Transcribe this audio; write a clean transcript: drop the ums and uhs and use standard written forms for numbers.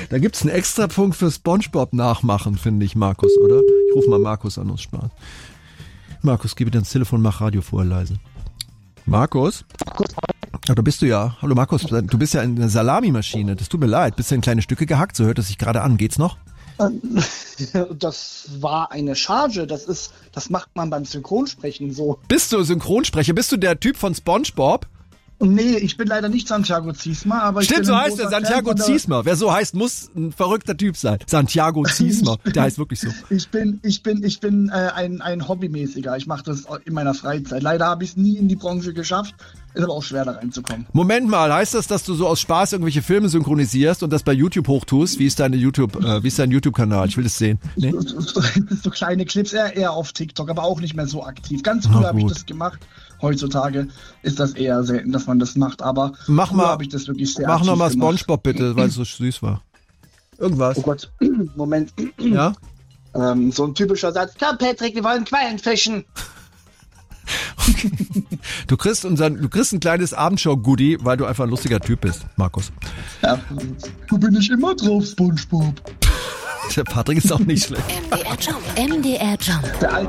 Da gibt's einen Extrapunkt für SpongeBob nachmachen, finde ich, Markus, oder? Ich rufe mal Markus an, aus Spaß. Markus, gib mir ins Telefon, mach Radio vorher leise. Markus? Ja, da bist du ja. Hallo Markus, du bist ja eine Salamimaschine. Das tut mir leid. Bist ja in kleine Stücke gehackt, so hört es sich gerade an. Geht's noch? Das war eine Charge. Das macht man beim Synchronsprechen so. Bist du Synchronsprecher? Bist du der Typ von SpongeBob? Nee, ich bin leider nicht Santiago Ziesma, aber Stimmt, ich bin so ein heißt er, großer Santiago Fan von Ziesma. Wer so heißt, muss ein verrückter Typ sein. Santiago Ziesma, der heißt wirklich so. Ich bin ein Hobbymäßiger. Ich mache das in meiner Freizeit. Leider habe ich es nie in die Branche geschafft. Ist aber auch schwer, da reinzukommen. Moment mal, heißt das, dass du so aus Spaß irgendwelche Filme synchronisierst und das bei YouTube hochtust? Wie ist dein YouTube-Kanal? Ich will das sehen. Nee? So kleine Clips, eher auf TikTok, aber auch nicht mehr so aktiv. Ganz früher habe ich das gemacht. Heutzutage ist das eher selten, dass man das macht, aber habe ich das wirklich sehr mach nochmal gemacht. SpongeBob bitte, weil es so süß war. Irgendwas. Oh Gott, Moment. Ja? So ein typischer Satz. Komm, Patrick, wir wollen Quallen fischen. Okay. Du kriegst ein kleines Abendshow-Goodie, weil du einfach ein lustiger Typ bist, Markus. Ja, du bin ich immer drauf, SpongeBob. Der Patrick ist auch nicht schlecht. MDR Jump. Der alte